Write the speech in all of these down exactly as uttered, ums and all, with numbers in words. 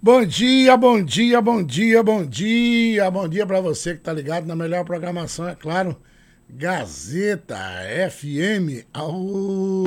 Bom dia, bom dia, bom dia, bom dia, bom dia pra você que tá ligado na melhor programação, é claro, Gazeta F M. Au!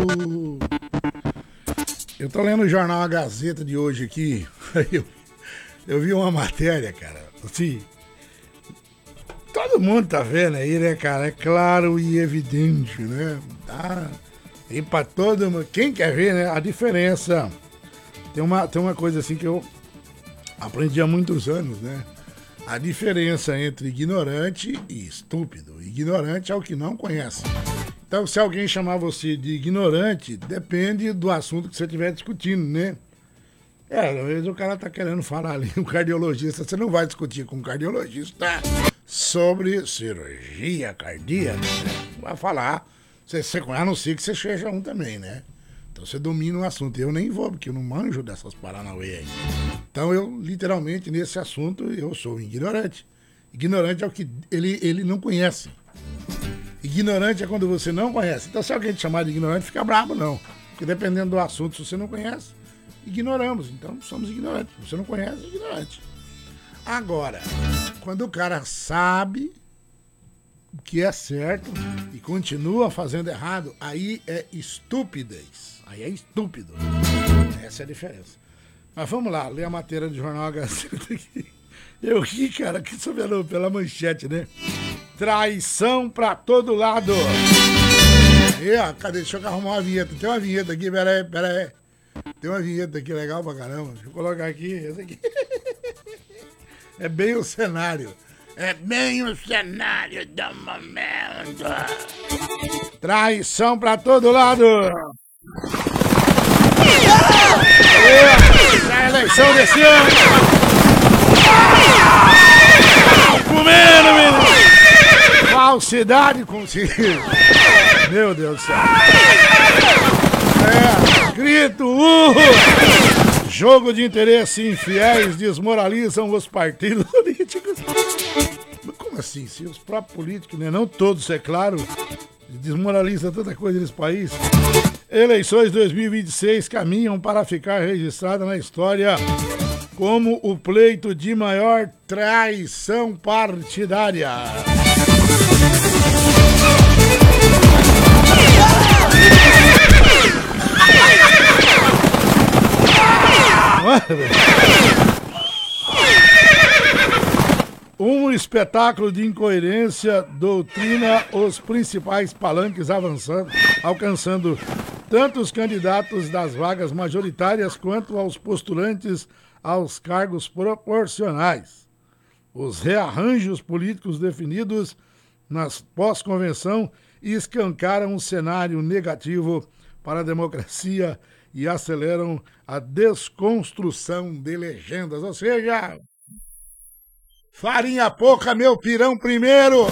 Eu tô lendo o jornal A Gazeta de hoje aqui, eu, eu vi uma matéria, cara, assim, todo mundo tá vendo aí, né, cara, é claro e evidente, né, tá, e pra todo mundo, quem quer ver, né, a diferença, tem uma, tem uma coisa assim que eu aprendi há muitos anos, né? A diferença entre ignorante e estúpido. Ignorante é o que não conhece. Então, se alguém chamar você de ignorante, depende do assunto que você estiver discutindo, né? É, às vezes o cara tá querendo falar ali, um cardiologista, você não vai discutir com um cardiologista sobre cirurgia cardíaca, né? Vai falar, você, você, a não ser que você seja um também, né? Então você domina o assunto. Eu nem vou, porque eu não manjo dessas paranauê aí. Então eu, literalmente, nesse assunto, eu sou ignorante. Ignorante é o que ele, ele não conhece. Ignorante é quando você não conhece. Então se alguém te chamar de ignorante, fica bravo, não. Porque dependendo do assunto, se você não conhece, ignoramos. Então somos ignorantes. Se você não conhece, é ignorante. Agora, quando o cara sabe o que é certo e continua fazendo errado, aí é estupidez. Aí é estúpido. Essa é a diferença. Mas vamos lá, ler a matéria do Jornal A Gazeta aqui. Eu ri, cara, aqui sobre a, pela manchete, né? Traição pra todo lado. E, ó, cadê? Deixa eu arrumar uma vinheta. Tem uma vinheta aqui, pera aí, pera aí. Tem uma vinheta aqui legal pra caramba. Deixa eu colocar aqui, essa aqui. É bem o cenário. É bem o cenário do momento. Traição pra todo lado. É a eleição desse ano. Comendo, menino. Falsidade consigo. Meu Deus do céu. É, grito, urro. Jogo de interesse infiéis desmoralizam os partidos políticos. Como assim? Se os próprios políticos, né? Não todos, é claro, desmoraliza tanta coisa nesse país. Eleições dois mil e vinte e seis caminham para ficar registrada na história como o pleito de maior traição partidária. Um espetáculo de incoerência doutrina os principais palanques avançando, alcançando tanto os candidatos das vagas majoritárias quanto aos postulantes aos cargos proporcionais. Os rearranjos políticos definidos nas pós-convenção escancaram um cenário negativo para a democracia e aceleram a desconstrução de legendas, ou seja, farinha pouca, meu pirão primeiro.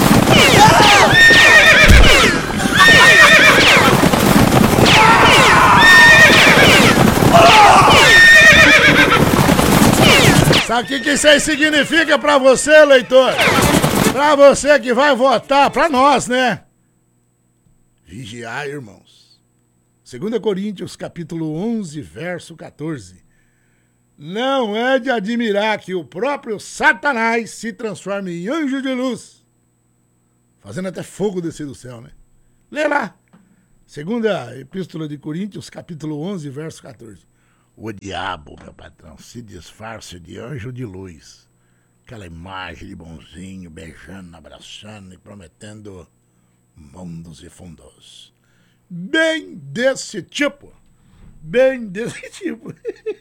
Sabe o que, que isso aí significa pra você, leitor? Pra você que vai votar, pra nós, né? Vigiar, irmãos. Segunda Coríntios, capítulo onze, verso quatorze. Não é de admirar que o próprio Satanás se transforme em anjo de luz, fazendo até fogo descer do céu, né? Lê lá. Segunda Epístola de Coríntios, capítulo onze, verso quatorze. O diabo, meu patrão, se disfarça de anjo de luz. Aquela imagem de bonzinho, beijando, abraçando e prometendo mundos e fundos. Bem desse tipo. Bem desse tipo.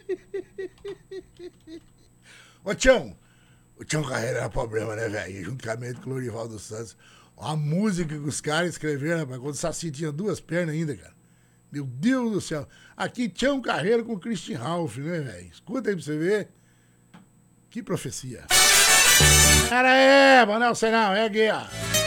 Ô, Tião. O Tião Carreira era problema, né, velho? Juntamente com o Lorival dos Santos. A música que os caras escreveram, rapaz, quando o Saci tinha duas pernas ainda, cara. Meu Deus do céu. Aqui Tião Carreira com o Christian Ralph, né, velho? Escuta aí pra você ver. Que profecia. Era é, Manel Senão, é aqui, ó.